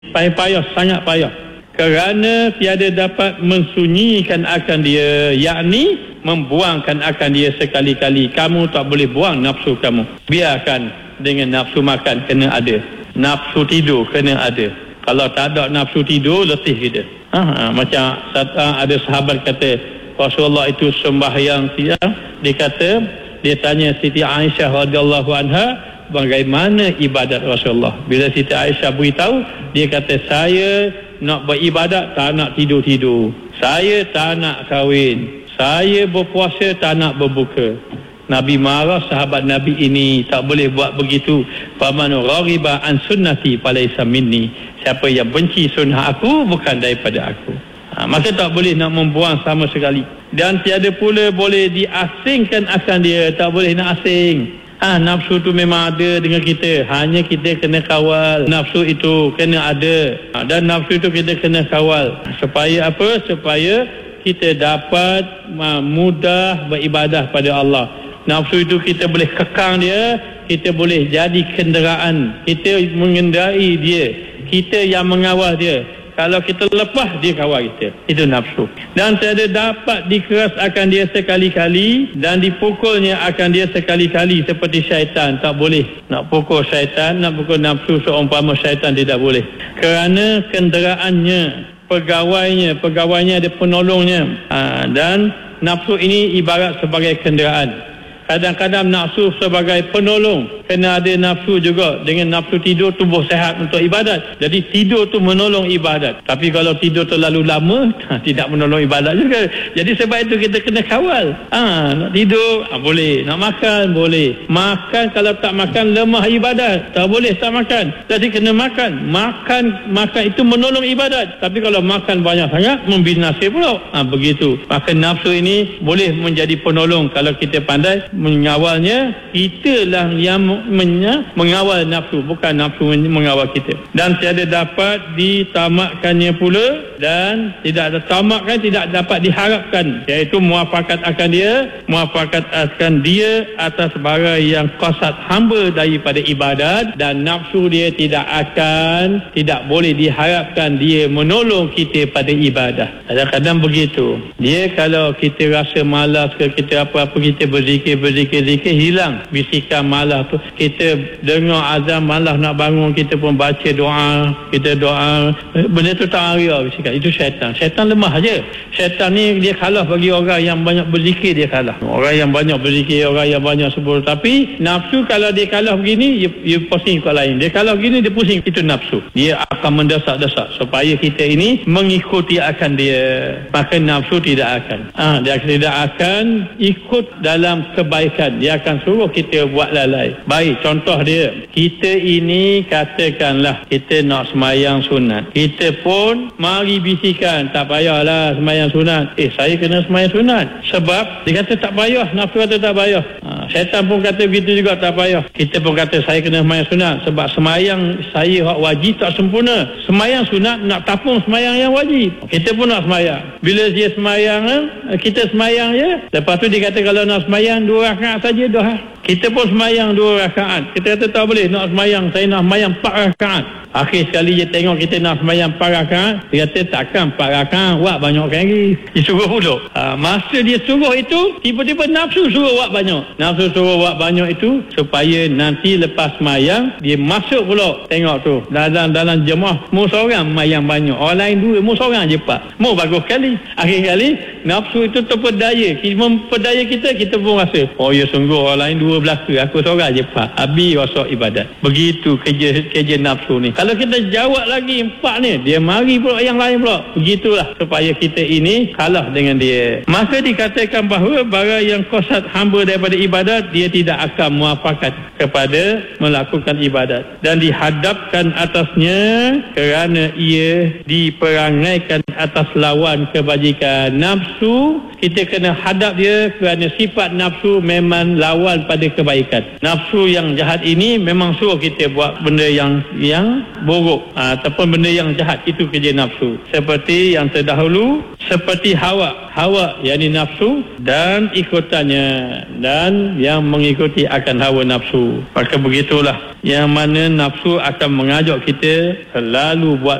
Payah, sangat payah. Kerana tiada dapat mensunyikan akan dia, yakni membuangkan akan dia sekali-kali. Kamu tak boleh buang nafsu kamu. Biarkan dengan nafsu makan kena ada, nafsu tidur kena ada. Kalau tak ada nafsu tidur, letih kita. Macam ada sahabat kata Rasulullah itu sembahyang siang, dia tanya Siti Aisyah radhiyallahu anha, bagaimana ibadat Rasulullah. Bila Siti Aisyah beritahu, dia kata, saya nak beribadat, tak nak tidur-tidur. Saya tak nak kahwin. Saya berpuasa, tak nak berbuka. Nabi marah sahabat Nabi ini, tak boleh buat begitu. Faman ghariba an sunnati falaysa minni. Siapa yang benci sunnah aku, bukan daripada aku. Maka tak boleh nak membuang sama sekali. Dan tiada pula boleh diasingkan akan dia. Tak boleh nak asing. Nafsu tu memang ada dengan kita, hanya kita kena kawal. Nafsu itu kena ada, dan nafsu itu kita kena kawal. Supaya apa? Supaya kita dapat mudah beribadah pada Allah. Nafsu itu kita boleh kekang dia, kita boleh jadi kenderaan, kita mengendarai dia, kita yang mengawal dia. Kalau kita lepas, dia kawal kita. Itu nafsu. Dan tiada dapat dikeras akan dia sekali-kali, dan dipukulnya akan dia sekali-kali seperti syaitan. Tak boleh nak pukul syaitan, nak pukul nafsu seumpama syaitan, tidak boleh. Kerana kenderaannya, pegawainya ada penolongnya. Dan nafsu ini ibarat sebagai kenderaan. Kadang-kadang nafsu sebagai penolong. Kena ada nafsu juga. Dengan nafsu tidur, tubuh sehat untuk ibadat. Jadi tidur tu menolong ibadat. Tapi kalau tidur terlalu lama, tidak menolong ibadat juga. Jadi sebab itu kita kena kawal. Nak tidur, boleh. Nak makan, boleh. Makan, kalau tak makan, lemah ibadat. Tak boleh tak makan. Jadi kena makan. Makan itu menolong ibadat. Tapi kalau makan banyak sangat, membinasa pula. Begitu. Maka nafsu ini boleh menjadi penolong kalau kita pandai mengawalnya. Kitalah yang mengawal nafsu, bukan nafsu mengawal kita. Dan tiada dapat ditamakkannya pula, dan tidak tamakkan, tidak dapat diharapkan, iaitu muafakat akan dia atas barang yang qasad hamba daripada ibadat. Dan nafsu dia tidak boleh diharapkan dia menolong kita pada ibadah. Kadang-kadang begitu. Dia kalau kita rasa malas ke, kita apa-apa, kita berzikir, hilang bisikan malas tu. Kita dengar azan malas nak bangun, kita pun baca doa, benda tu tak aria bisikan. Itu syaitan. Syaitan lemah aja. Syaitan ni dia kalah bagi orang yang banyak berzikir, dia kalah. Orang yang banyak berzikir, orang yang banyak sebut. Tapi nafsu kalau dia kalah begini, dia pusing kat lain. Dia kalah begini, dia pusing. Itu nafsu. Dia akan mendesak-desak supaya kita ini mengikuti akan dia. Maka nafsu tidak akan. Dia tidak akan ikut dalam kebaikan. Dia akan suruh kita buat lalai. Baik, contoh dia. Kita ini katakanlah kita nak semayang sunat. Kita pun mari bisikan, tak payahlah semayang sunat. Saya kena semayang sunat. Sebab dia kata tak payah. Nafsu kata tak payah. Syaitan pun kata begitu juga, tak payah. Kita pun kata saya kena semayang sunat. Sebab semayang saya hak wajib tak sempurna. Semayang sunat nak tapung semayang yang wajib. Kita pun nak semayang. Bila dia semayang, kita semayang je. Lepas tu dia kata kalau nak semayang 2 rakaat saja dah. Kita pun semayang 2 rakaat. Kita kata tak boleh nak semayang, saya nak semayang 4 rakaat. Akhir sekali dia tengok kita nak semayang 4 rakaat, dia kata takkan 4 rakaat, buat banyak kali. Dia suruh pula. Masa dia suruh itu, tiba-tiba nafsu suruh buat banyak. Nafsu suruh buat banyak itu supaya nanti lepas semayang dia masuk pula. Tengok tu, dalam jemaah mu seorang semayang banyak, orang lain 2, mu seorang je 4. Mu bagus sekali. Akhir sekali nafsu itu terpedaya. Memperdaya kita pun rasa, oh ya sungguh orang lain 2 belaka, aku seorang je 4. Habis rasa ibadat. Begitu kerja nafsu ni. Kalau kita jawab lagi 4 ni, dia mari pula yang lain pula. Begitulah supaya kita ini kalah dengan dia. Maka dikatakan bahawa barang yang qasad hamba daripada ibadat, dia tidak akan muafakat kepada melakukan ibadat. Dan dihadapkan atasnya kerana ia diperangaikan atas lawan kebajikan. Nafsu, kita kena hadap dia kerana sifat nafsu memang lawan pada kepada kebaikan. Nafsu yang jahat ini memang suruh kita buat benda yang buruk ataupun benda yang jahat. Itu kerja nafsu. Seperti yang terdahulu, seperti hawa yakni nafsu dan ikutannya, dan yang mengikuti akan hawa nafsu. Maka begitulah yang mana nafsu akan mengajak kita selalu buat